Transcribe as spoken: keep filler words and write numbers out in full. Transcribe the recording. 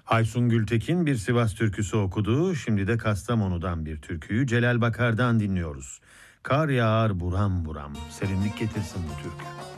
Aysun Gültekin bir Sivas türküsü okudu. Şimdi de Kastamonu'dan bir türküyü Celal Bakar'dan dinliyoruz. Kar yağar buram buram, serinlik getirsin bu türkü.